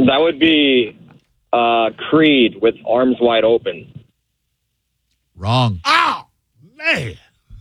That would be Creed with Arms Wide Open. Wrong. Oh, man.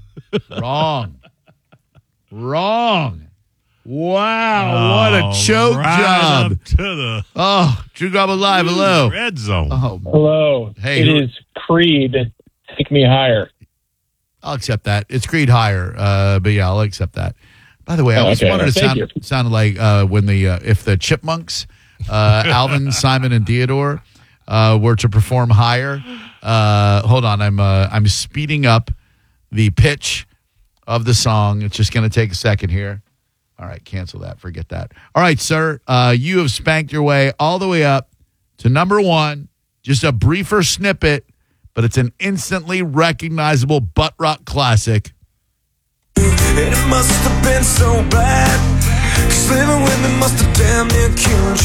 Wrong. Wow, what a choke right job. up to the Drew Garabo Live, hello. red zone. Oh, Hello. Hey, It who- is Creed. Take Me Higher. I'll accept that. It's Creed higher, but yeah, I'll accept that. By the way, I always Okay, wanted to thank sound like when if the Chipmunks, Alvin, Simon, and Theodore were to perform higher. Hold on, I'm speeding up the pitch of the song. It's just going to take a second here. All right, cancel that. Forget that. All right, sir, you have spanked your way all the way up to number one. Just a briefer snippet, but it's an instantly recognizable butt rock classic. It must have been so bad, 'cause living with me must have damn near killed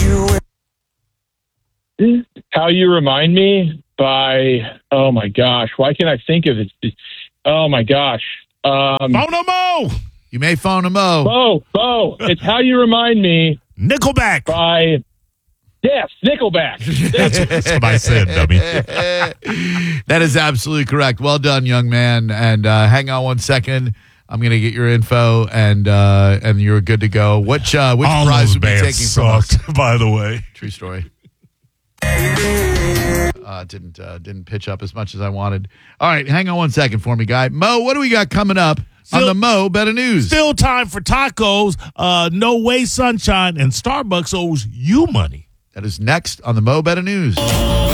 you. How You Remind Me by, oh my gosh, why can't I think of it? Oh my gosh. Bonomo. You may phone a Mo. Bo. It's How You Remind Me Nickelback. by, yes, Nickelback. That's what I said, dummy. That is absolutely correct. Well done, young man. And hang on one second. I'm going to get your info, and you're good to go. Which All prize those would be taking bands from us? sucked, by the way. True story. Didn't pitch up as much as I wanted. All right, hang on one second for me, guy. Mo, what do we got coming up on the Mo Better News? Still time for tacos. No Way Sunshine, and Starbucks owes you money. That is next on the Mo Better News.